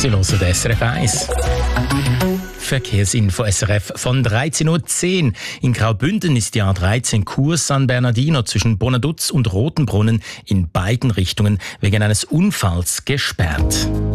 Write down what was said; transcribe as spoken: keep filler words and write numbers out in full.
Sie hören den S R F eins. Verkehrsinfo S R F von dreizehn Uhr zehn. In Graubünden ist die A dreizehn Kurs San Bernardino zwischen Bonaduz und Rotenbrunnen in beiden Richtungen wegen eines Unfalls gesperrt.